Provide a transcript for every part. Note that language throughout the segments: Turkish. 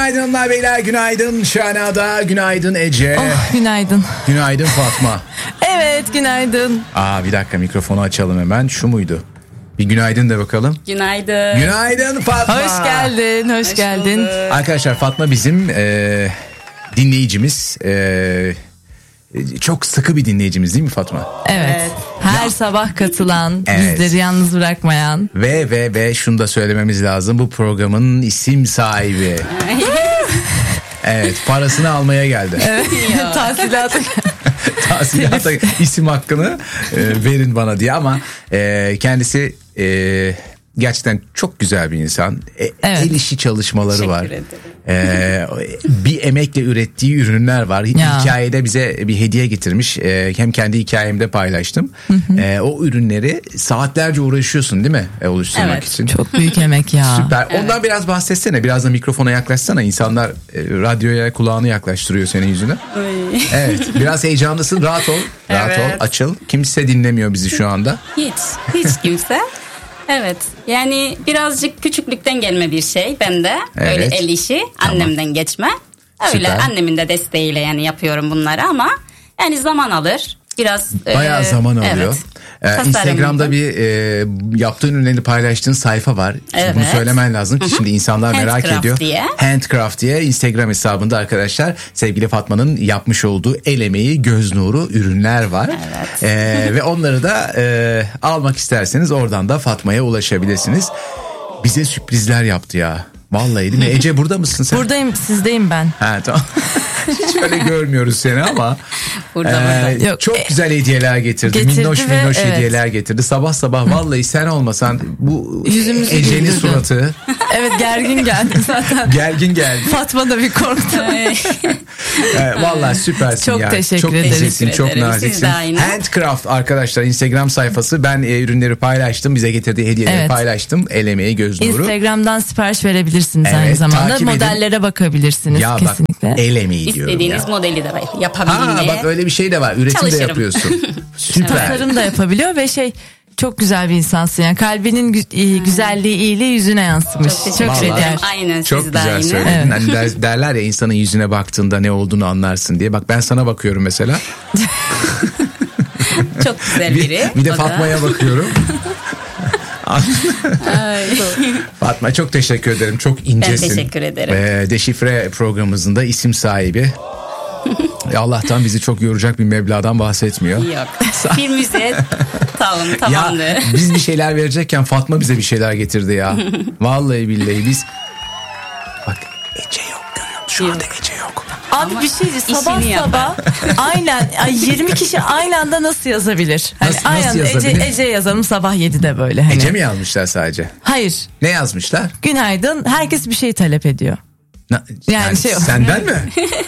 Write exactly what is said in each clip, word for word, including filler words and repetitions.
Günaydın hanımlar beyler, günaydın Şahna'da, günaydın Ece. Oh, günaydın. Günaydın Fatma. Evet, günaydın. Aa bir dakika, mikrofonu açalım hemen. Şu muydu? Bir günaydın de bakalım. Günaydın. Günaydın Fatma. Hoş geldin, hoş, hoş geldin. Bulduk. Arkadaşlar Fatma bizim e, dinleyicimiz. E, çok sıkı bir dinleyicimiz değil mi Fatma? Evet. Evet. Her Ya. sabah katılan, Evet. bizleri yalnız bırakmayan. Ve ve ve şunu da söylememiz lazım. Bu programın isim sahibi. Evet, parasını almaya geldi. Evet. Tahsilatı. Tahsilata isim hakkını e, verin bana diye, ama e, kendisi e, gerçekten çok güzel bir insan. E, Evet. El işi çalışmaları Teşekkür var. ederim. E, bir emekle ürettiği ürünler var. Ya. Hikayede bize bir hediye getirmiş. E, hem kendi hikayemde paylaştım. E, o ürünleri saatlerce uğraşıyorsun değil mi? E, oluşturmak Evet. için. Çok büyük emek ya. Süper. Ondan biraz bahsetsene. Biraz da mikrofona yaklaşsana. İnsanlar e, radyoya kulağını yaklaştırıyor senin yüzüne. Oy. Evet. Biraz heyecanlısın. Rahat ol. Rahat Evet. ol. Açıl. Kimse dinlemiyor bizi şu anda. Hiç, hiç kimse. Evet, yani birazcık küçüklükten gelme bir şey bende. Evet. Öyle el işi, Tamam. annemden geçme. Öyle Süper. annemin de desteğiyle yani yapıyorum bunları, ama yani zaman alır. Biraz Bayağı e, zaman alıyor. Evet. Ee, Tasarımda. Instagram'da bir e, yaptığın ürünleri paylaştığın sayfa var. Evet. Bunu söylemen lazım ki şimdi insanlar merak Handcraft ediyor. diye. Handcraft diye Instagram hesabında arkadaşlar sevgili Fatma'nın yapmış olduğu el emeği, göz nuru ürünler var. Evet. Ee, ve onları da e, almak isterseniz oradan da Fatma'ya ulaşabilirsiniz. Bize sürprizler yaptı ya. Vallahi değil mi? Ece burada mısın sen? Buradayım, sizdeyim ben. Ha, tamam. Hiç öyle görmüyoruz seni ama. Burada, Ee, burada. Yok, çok e, güzel hediyeler getirdi. getirdi minnoş ve minnoş evet. hediyeler getirdi. Sabah sabah vallahi sen olmasan bu Yüzümüzü Ece'nin güldürdün. suratı Evet, gergin geldim zaten. gergin geldi. Fatma da bir korktu. Ee, vallahi süpersin Çok ya. teşekkür çok ederiz. incesin, Teşekkür çok ederim. Siz naziksin. de aynı. Handcraft arkadaşlar Instagram sayfası. Ben e, ürünleri paylaştım. Bize getirdiği hediyeleri Evet. paylaştım. El emeği, göz nuru. Instagram'dan sipariş verebilirsiniz Evet, aynı zamanda. takip edin. Modellere bakabilirsiniz Ya kesinlikle. bak el emeği diyorum İstediğiniz ya. modeli de Ha yapabilmeye. bak öyle bir şey de var. Üretim de Çalışırım. yapıyorsun. Süper. Tasarım da yapabiliyor ve şey, çok güzel bir insansın yani, kalbinin gü- e, güzelliği, iyiliği yüzüne yansımış. Çok Çok, teşekkür Vallahi. şeker. ederim. Aynen, Çok siz de güzel aynı. söyledin. Evet. Hani der- derler ya, insanın yüzüne baktığında ne olduğunu anlarsın diye. Bak ben sana bakıyorum mesela. Çok güzel Bir, biri. bir de O da. Fatma'ya bakıyorum. Ay. Fatma çok teşekkür ederim. Çok incesin. Ben teşekkür ederim. Ee, Deşifre programımızın da isim sahibi. Allah'tan bizi çok yoracak bir meblağdan bahsetmiyor. Yok. Bir müziğe tamam, Ya tamamdır. biz bir şeyler verecekken Fatma bize bir şeyler getirdi ya. Vallahi billahi biz. Bak Ece yok, görüyor musun? Şu anda Ece yok. Abi bir şey değil, sabah işini sabah aynen ay, yirmi kişi aynı anda nasıl yazabilir? Hani Nasıl- aynı nasıl anda Ece, yazabilir? Ece yazalım sabah yedide böyle. Hani. Ece mi yazmışlar sadece? Hayır. Ne yazmışlar? Günaydın. Herkes bir şey talep ediyor. Na- Yani şey o. Senden mi?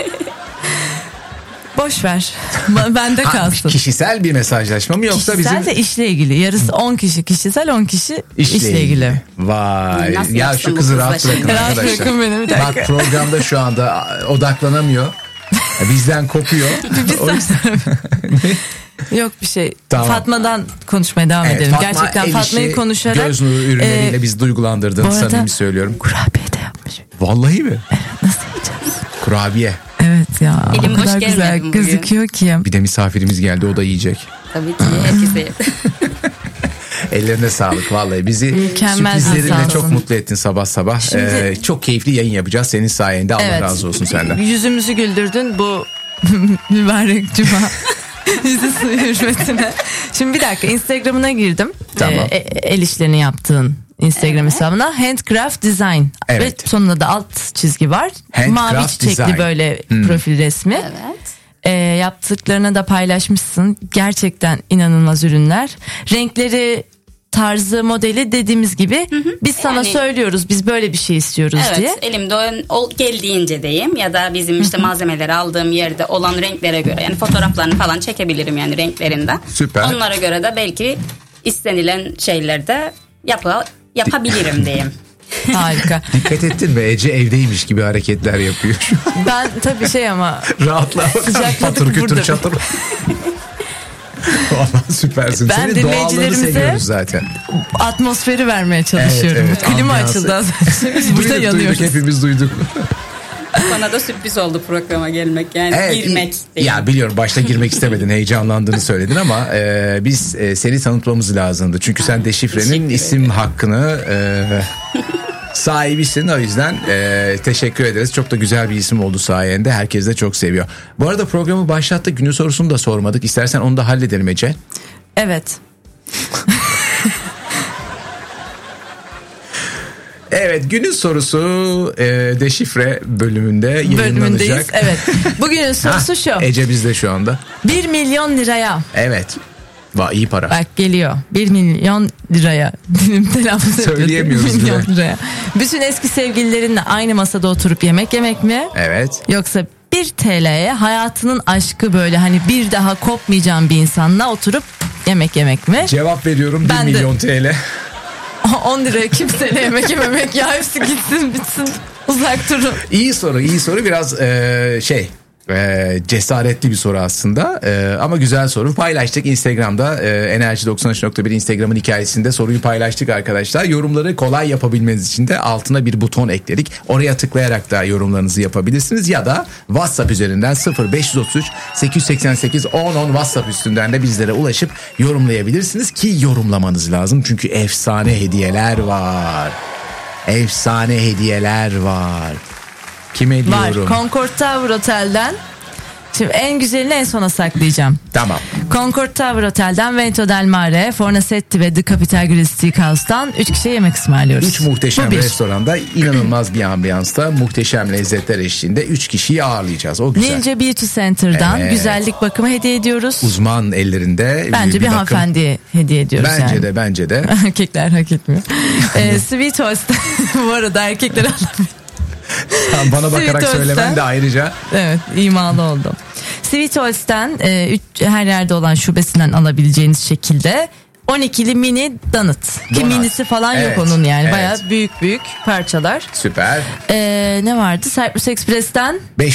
Boş ver. Ba- Bende Ha, kalsın. kişisel bir mesajlaşma mı yoksa Kişisel bizim de işle ilgili. Yarısı on kişi kişisel, on kişi işle, ilgili. Vay. Nasıl ya yapsın şu bu kızı kızla rahat bırakın şimdi? Rahat arkadaşlar. bırakın beni, bir dakika. Bak programda şu anda odaklanamıyor. Bizden kopuyor. O yüzden- Yok bir şey. Tamam. Fatma'dan konuşmaya devam Evet, edelim. Fatma Gerçekten el Fatma'yı işi, konuşarak. göz nuru ürünleriyle e, bizi duygulandırdın. bu arada- Samimi söylüyorum. Kurabiye de yapmış. Vallahi mi? Nasıl yiyeceğiz? Kurabiye. Evet ya. Elim o boş kadar gelmedim güzel bugün. gözüküyor ki. Bir de misafirimiz geldi, o da yiyecek. Tabii ki herkese. Ellerine sağlık vallahi. Bizi Mükemmel bir sürprizlerinle insansın. çok mutlu ettin sabah sabah. Şimdi- Ee, çok keyifli yayın yapacağız senin sayende. Allah Evet. razı olsun senden. Yüzümüzü güldürdün bu mübarek cuma. Yüzü suyu hürmetine. Şimdi bir dakika, Instagram'ına girdim. Tamam. Ee, e- el işlerini yaptığın Instagram hesabına. Handcraft Design. Evet. Ve sonunda da alt çizgi var. Handcraft Mavi çiçekli Design. böyle Hmm. profil resmi. Evet. Ee, yaptıklarına da paylaşmışsın. Gerçekten inanılmaz ürünler. Renkleri, tarzı, modeli dediğimiz gibi biz sana Yani- söylüyoruz, biz böyle bir şey istiyoruz Evet, diye. elimde o, o geldiğince diyeyim, ya da bizim işte malzemeleri aldığım yerde olan renklere göre, yani fotoğraflarını falan çekebilirim yani renklerinden. Süper. Onlara göre de belki istenilen şeylerde yapa, yapabilirim diyeyim. Harika. Dikkat ettin mi? Ece evdeymiş gibi hareketler yapıyor. Ben tabii şey ama Rahatla bakalım. Sıcakladık Patır kütür burada. çatır. Vallahi süpersin. Ben Senin doğallığını dinleyicilerimize- seviyoruz zaten. atmosferi vermeye çalışıyorum. Evet, evet, Klima ambiyansı. açıldı az önce. Biz burada Duyduk, yanıyoruz. duyduk, hepimiz duyduk. Bana da sürpriz oldu programa gelmek yani Evet, girmek değil. Ya biliyorum başta girmek istemedin, heyecanlandığını söyledin ama e, biz e, seni tanıtmamız lazımdı. Çünkü sen Deşifre'nin isim hakkını e, sahibisin, o yüzden e, teşekkür ederiz. Çok da güzel bir isim oldu sayende, herkes de çok seviyor. Bu arada programı başlattık, günün sorusunu da sormadık. İstersen onu da halledelim Ece. Evet. Evet, günün sorusu e, Deşifre bölümünde yayınlanacak. Bölümündeyiz. Evet. Bugünün sorusu şu. Ece bizde şu anda. bir milyon liraya. Evet. Va iyi para. Bak geliyor. bir milyon liraya. Dilim telaffuz ediyor. Söyleyemiyoruz bir milyon bile. liraya. Bütün eski sevgililerinle aynı masada oturup yemek yemek mi? Evet. Yoksa bir T L'ye hayatının aşkı, böyle hani bir daha kopmayacağın bir insanla oturup yemek yemek mi? Cevap veriyorum, Ben bir de- milyon T L. on liraya kimseyle yemek yememek ya, hepsi gitsin bitsin, uzak durun. İyi soru, iyi soru. Biraz e, şey e, cesaretli bir soru aslında e, ama güzel soru. Paylaştık Instagram'da, e, Enerji doksan üç nokta bir Instagram'ın hikayesinde soruyu paylaştık arkadaşlar. Yorumları kolay yapabilmeniz için de altına bir buton ekledik. Oraya tıklayarak da yorumlarınızı yapabilirsiniz ya da WhatsApp üzerinden sıfır beş otuz üç sekiz seksen sekiz on on WhatsApp üstünden de bizlere ulaşıp yorumlayabilirsiniz ki yorumlamanız lazım. Çünkü efsane hediyeler var. Efsane hediyeler var. Kime Var. diyorum? Concord Tower Otel'den. Şimdi en güzelini en sona saklayacağım. Tamam. Concord Tower Otel'den Vento del Mare, Fornasetti ve The Capital Grill Steakhouse'dan üç kişiye yemek ısmarlıyoruz. Üç muhteşem Bu bir. restoranda inanılmaz bir ambiyansta, muhteşem lezzetler eşliğinde üç kişiyi ağırlayacağız. O güzel. Ninja Beauty Center'dan Evet. güzellik bakımı hediye ediyoruz. Uzman ellerinde. Bence bir, bakım. hanımefendiye hediye ediyoruz Bence yani. de bence de. Erkekler hak etmiyor. ee, Sweet Host'tan bu arada erkekler alamıyor. Sen bana bakarak Sweet söylemen Host'tan- de ayrıca. Evet, imalı oldum. Sweet Host'tan e, üç, her yerde olan şubesinden alabileceğiniz şekilde on ikili mini donut. Ki Donut. minisi falan Evet, yok onun yani. evet. Bayağı büyük büyük parçalar. Süper. Ee, ne vardı? Cyprus Express'ten beş